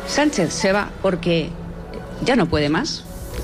Sánchez se va porque ya no puede más.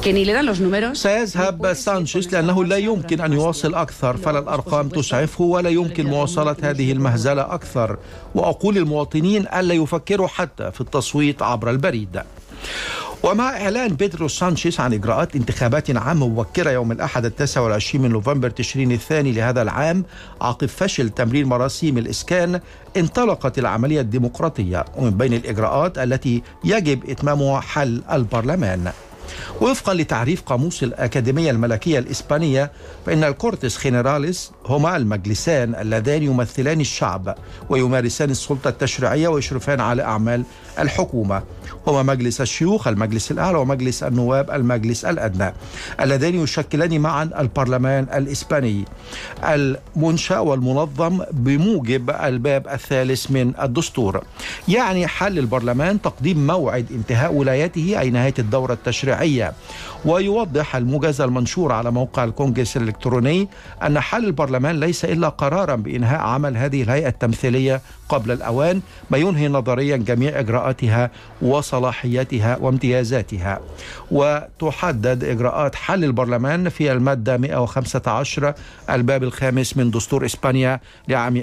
سيذهب سانشيز لأنه لا يمكن أن يواصل أكثر، فلا الأرقام تسعفه ولا يمكن مواصلة هذه المهزلة أكثر، وأقول للمواطنين ألا يفكروا حتى في التصويت عبر البريد. ومع إعلان بيدرو سانشيز عن إجراءات انتخابات عامة مبكرة يوم الأحد 29 من نوفمبر تشرين الثاني لهذا العام عقب فشل تمرير مراسيم الإسكان، انطلقت العملية الديمقراطية، ومن بين الإجراءات التي يجب إتمامها حل البرلمان. وفقا لتعريف قاموس الأكاديمية الملكية الإسبانية، فإن الكورتس خينراليس هما المجلسان اللذان يمثلان الشعب ويمارسان السلطة التشريعية ويشرفان على أعمال الحكومة، هما مجلس الشيوخ المجلس الأعلى ومجلس النواب المجلس الأدنى، اللذان يشكلان معا البرلمان الإسباني المنشأ والمنظم بموجب الباب الثالث من الدستور. يعني حل البرلمان تقديم موعد انتهاء ولايته أي نهاية الدورة التشريعية. ويوضح الموجز المنشور على موقع الكونغرس الإلكتروني أن حل البرلمان ليس إلا قرارا بإنهاء عمل هذه الهيئة التمثيلية قبل الأوان، ما ينهي نظريا جميع إجراءاتها وصلاحياتها وامتيازاتها. وتحدد إجراءات حل البرلمان في المادة 115 الباب الخامس من دستور إسبانيا لعام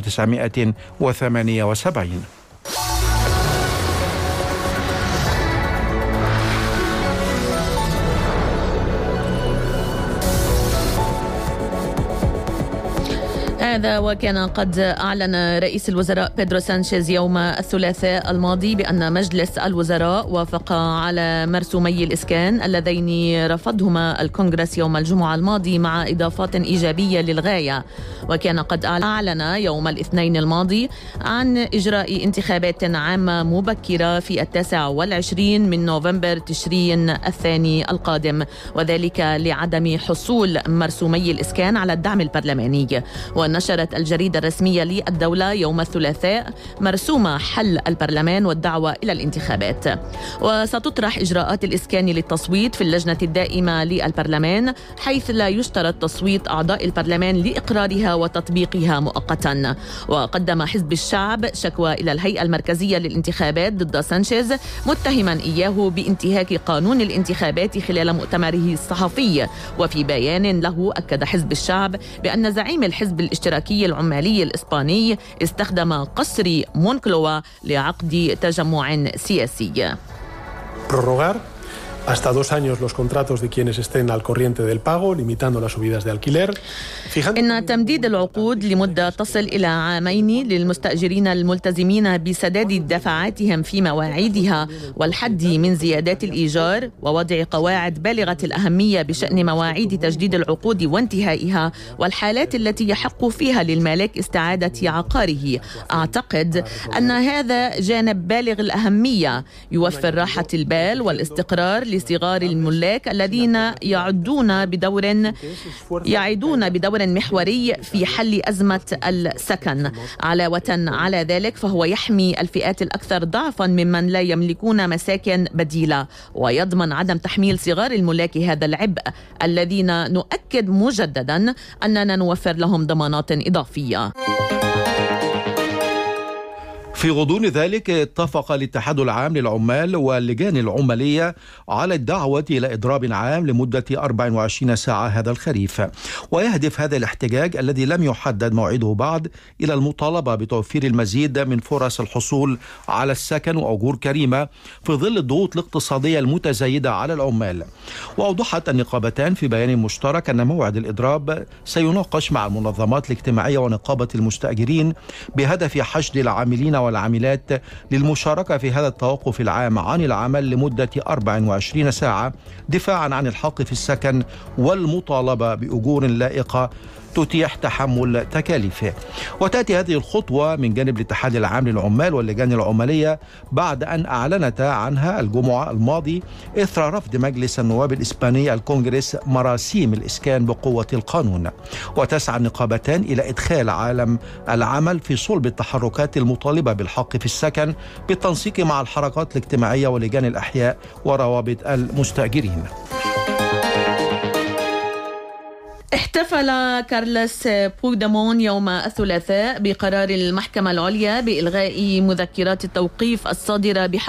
1978. هذا وكان قد أعلن رئيس الوزراء بيدرو سانشيز يوم الثلاثاء الماضي بأن مجلس الوزراء وافق على مرسومي الإسكان اللذين رفضهما الكونغرس يوم الجمعة الماضي مع إضافات إيجابية للغاية. وكان قد أعلن يوم الاثنين الماضي عن إجراء انتخابات عامة مبكرة في 29 من نوفمبر تشرين الثاني القادم، وذلك لعدم حصول مرسومي الإسكان على الدعم البرلماني. ونشرت الجريدة الرسمية للدولة يوم الثلاثاء مرسوم حل البرلمان والدعوة إلى الانتخابات. وستطرح إجراءات الإسكان للتصويت في اللجنة الدائمة للبرلمان، حيث لا يشترط تصويت أعضاء البرلمان لإقرارها وتطبيقها مؤقتا. وقدم حزب الشعب شكوى إلى الهيئة المركزية للانتخابات ضد سانشيز، متهما إياه بانتهاك قانون الانتخابات خلال مؤتمره الصحفي. وفي بيان له أكد حزب الشعب بأن زعيم الحزب الاشتراكي العمالي الإسباني استخدم قصر مونكلوا لعقد تجمع سياسي. hasta 2 años los contratos de quienes estén al corriente del pago, limitando las subidas de alquiler. إن تمديد العقود لمدة تصل إلى 2 عام للمستأجرين الملتزمين بسداد دفعاتهم في مواعيدها والحد من زيادات الإيجار ووضع قواعد بالغة الأهمية بشأن مواعيد تجديد العقود وانتهائها والحالات التي يحق فيها للمالك استعادة عقاره. أعتقد أن هذا جانب بالغ الأهمية يوفر راحة البال والاستقرار لصغار الملاك الذين يعدون بدور محوري في حل أزمة السكن. علاوة على ذلك فهو يحمي الفئات الأكثر ضعفا ممن لا يملكون مساكن بديلة، ويضمن عدم تحميل صغار الملاك هذا العبء الذين نؤكد مجددا أننا نوفر لهم ضمانات إضافية. في غضون ذلك اتفق الاتحاد العام للعمال واللجان العمالية على الدعوة إلى إضراب عام لمدة 24 ساعة هذا الخريف، ويهدف هذا الاحتجاج الذي لم يحدد موعده بعد إلى المطالبة بتوفير المزيد من فرص الحصول على السكن وأجور كريمة في ظل الضغوط الاقتصادية المتزايدة على العمال. وأوضحت النقابتان في بيان مشترك أن موعد الإضراب سيناقش مع المنظمات الاجتماعية ونقابة المستأجرين بهدف حشد العاملين والعاملات للمشاركة في هذا التوقف العام عن العمل لمدة 24 ساعة دفاعا عن الحق في السكن والمطالبة بأجور لائقة تتيح تحمل تكاليفه. وتأتي هذه الخطوة من جانب الاتحاد العام للعمال واللجان العمالية بعد أن أعلنتا عنها الجمعة الماضي إثر رفض مجلس النواب الإسباني الكونغرس مراسيم الإسكان بقوة القانون. وتسعى النقابتان إلى إدخال عالم العمل في صلب التحركات المطالبة بالحق في السكن بالتنسيق مع الحركات الاجتماعية ولجان الأحياء وروابط المستأجرين. احتفل كارلوس بوغدمون يوم الثلاثاء بقرار المحكمة العليا بإلغاء مذكرات التوقيف الصادرة بحق